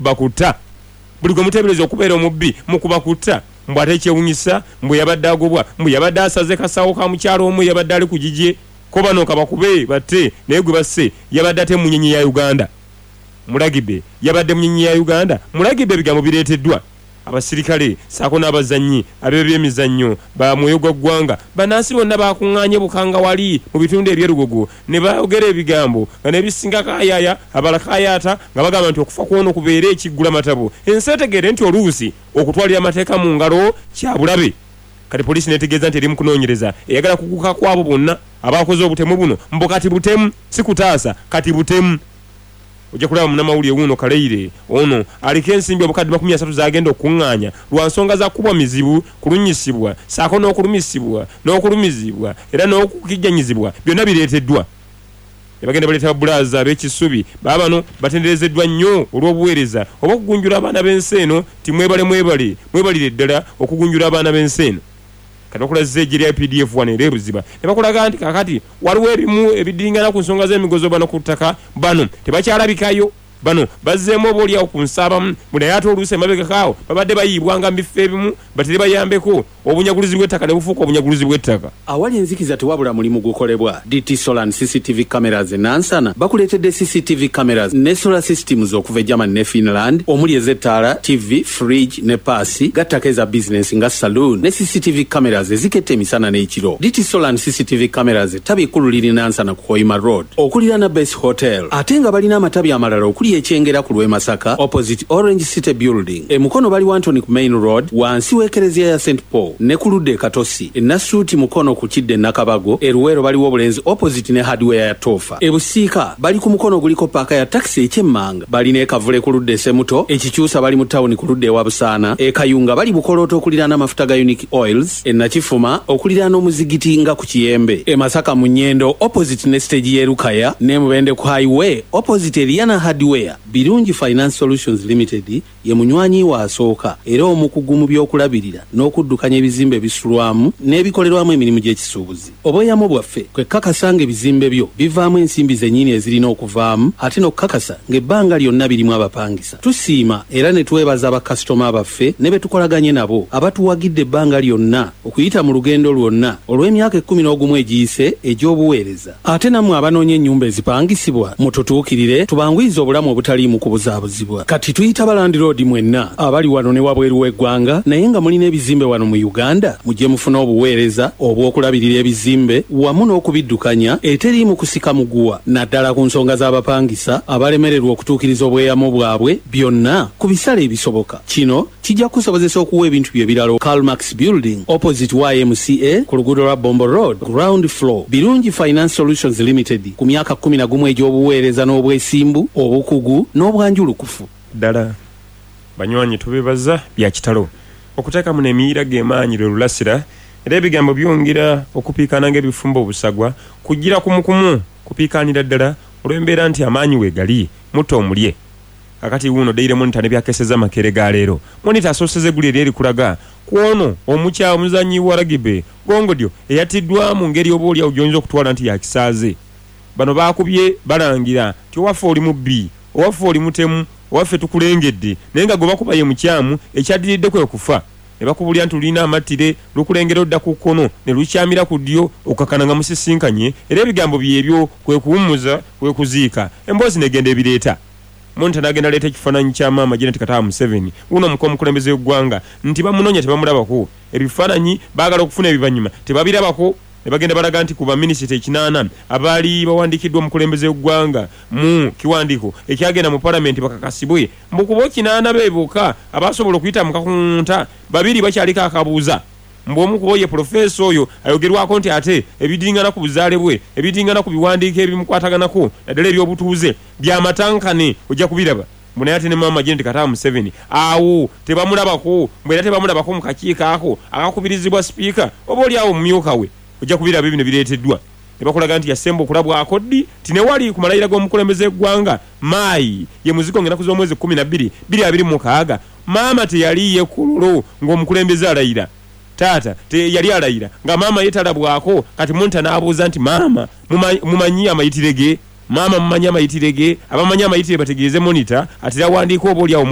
bakuta buli gwe mutebereza okubeera omubbi mukubakuta mbwate ekyewunyisa mbwe yabadde agobwa mbwe yabadde asaze kasawo ka mukyalo omu yabadde ali ku gigye ko bano kabakube batte naye gwe basse yabadde ate munyenyi ya Uganda Mulagibe yabadde munyenyi ya Uganda Mulagibe ebigambo bireeteddwa abasirikale saako n'abazannyi ab'ebyemizannyo ba mwoyo gwa ggwanga banansi bonna bakuŋŋaanye bukanga wali mu bitundu ebyerugogo ne boogera ebigambo nga nebisinga kaayaya abalakaayata nga bagamba nti okufa kw'ono kubeere ekiggula matabo ensi etegeere nti oluusi okutwalira amateeka mu ngalo kyabulabe kati poliisi netegeeza nti eri mu kunoonyereza eyagala kuguka kwabo bonna abakoze obutemu buno mbo kati butemu si kutaasa kati butemu ojja kulaba munnamawulire wuno Kaleire ono aliko ensimbi obukadde 30 zagenda okuŋŋaanya lwa nsonga za kubwa mizibu kulunyisibwa saako n'okulumisibwa n'okulumizibwa era n'okukijjanyizibwa byonna bireeteddwa bagenda baleeta bulaza ab'ekisubi baba bano batenderezeddwa nnyo olw'obuweereza oba okugunjula abaana b'ensi eno mwebalire ddala okugunjula abaana b'ensi eno kati okulaze ejeri ya PDF wane erebuziba ne bakulaga nti kakati waliwo ebimu ebidingana ku nsonga z'emigozo bano ku ttaka bano tebakyalabikayo bano bazzeemu oba oliawo ku nsaabamu naye ate oluusi emabega kaawo babadde bayiibwanga mu bifo ebimu batere bayambeko obunyagulizi bw'ettaka ne bufuuka obunyagulizi bw'ettaka awali enzikiza tewabula mulimu gukolebwa DT Solar CCTV cameras enansana bakuleetedde CCTV cameras ne solar systems okuva e Germany ne Finland omuli ezettaala TV fridge ne paasi gattako eza business nga saloon ne CCTV cameras eziketta emisana n'ekiro DT Solar CCTV cameras ettabi ekkulu liri nansana ku Hoima Road okuliraana Base Hotel ate nga balina amatabi amalala okuli ekyengera ku Lwemasaka opposite Orange City Building emukono bali Wantoni ku Main Road wansi w'ekereziya ya St Paul ne ku ludde Katosi enasuuti mukono ku Kidde Nakabago eruwero baliwo obulenzi opposite ne hardware ya Tofa ebusiika bali ku mukono guliko paaka ya taxi ekyemmanga bali ne Kavule ku ludde Semuto ekikyusa bali mu tawuni ku ludde ewa Busaana ekayunga bali Bukoloto okuliraana amafuta ga Unique Oils enakifuma okuliraana omuzigiti nga ku Kiyembe emasaka mu Nyendo opposite ne stage y'Erukaya ne Mubende ku highway opposite Eliana hardware Birungi Finance Solutions Limited ye munywanyi wa asooka era omukugu mu by'okulabirira n'okuddukanya ebizimbe bisulwamu n'ebikolerwamu emirimu gy'ekisuubuzi obweyamo bwaffe kwe kakasanga ebizimbe byo bivaamu ensimbi zennyini ezirina okuvaamu ate n'okukakasa ng'ebbanga lyonna birimu abapangisa tusiima era ne twebaza bakasitoma baffe ne betukolaganye nabo abatuwagidde ebbanga lyonna okuyita mu lugendo lwonna olw'emyaka 11 egiyise egy'obuweereza ate nammwe abanoonya ennyumba ezipangisibwa mututuukirire tubangwiza obulamu obutaliimu kubuzaabuzibwa kati tuyita balandiroodi mwenna abali wano ne wabweru w'eggwanga naye nga mulina ebizimbe wano mu Uganda mujje mufuna obuweereza obw'okulabirira ebizimbe wamu n'okubiddukanya eteriimu kusika muguwa naddala ku nsonga z'abapangisa abalemererwa okutuukiriza obweyamo bwabwe byonna ku bisale ebisoboka kino kijja kusobozesa okuwa ebintu bye biralo Calmax Building opposite YMCA ku luguudo lwa Bombo Road ground floor Birungi Finance Solutions Limited ku myaka 11 egy'obuweereza n'obwesimbu obukugu n'obwanjulukufu ddala banywanyi tubebaza bya kitalo okuteeka mu n'emiyiira g'emaanyi lwe lulasira era ebigambo byongera okupiikaana ng'ebifumbo obusagwa kugira kumukumu kupiikaanira ddala olw'embeera nti amaanyi weegali mutta omulye kakati wuno Daily Monitor ne byakeseza makere ga leero Monitor asooseze guli eri kulaga kwono omukyawo omuzannyi wa rugby Gongodyo eyatiddwa mu ngeri oba oli awo okutwala nti yakisaaze bano baakubye balangira ti owaffe oli mubbi owaffe oli mutemu owaffe tukulengedde naye nga gwe bakuba ye mukyamu ekyaddiridde kwe kufa ne bakubulya nti tulina amattire lukulengera odda ku kkono ne lukyamira ku ddyo okakana nga musisinkanye era ebigambo byebyo kwe kuwummuza kwe kuziika emboozi negenda ebireeta Monitor n'agenda leeta ekifaananyi kya maama Janet Kataba Museveni uno omukulembeze w'eggwanga nti bamunoonya tebamulabako ebifaananyi baagala okufuna ebivanyuma tebabirabako ne bagenda balaga nti ku baminisita 8 abaali bawandikiddwa omukulembeze w'eggwanga mu kiwandiiko ekyagenda mu palamenti bakakasibwe mbu kubo 8 beebuka abasobola okuyita mu kakunta 2 bakyaliko akabuuza mbu omu kubo ye profesa oyo ayogerwako nti ate ebidingana ku buzaale bwe ebidingana ku biwandiiko ebimukwataganako naddala eby'obutuuze byamatankane ojja kubiraba munaye ate ne maama Janet Kataba Museveni awo tebamulabako mbwera tebamulabako mu kakiiko ako akakubirizibwa sipiika oba oli awo mumyuka we ojja kubiraba bino bireeteddwa ne bakulaga nti yasemba okulabwako ddi tinewali ku malayira g'omukulembeze eggwanga maayi ye muziko ng'ennaku z'omwezi 12 2026 maama teyaliye kululo ng'omukulembeze alayira taata yali alayira nga maama yetalabwako kati Monitor n'abuuza nti maama mumanyi amayitire ge maama mumanyi amayitire ge abamanyi amayitire bategeeze Monitor ati yawandiika oba oli awo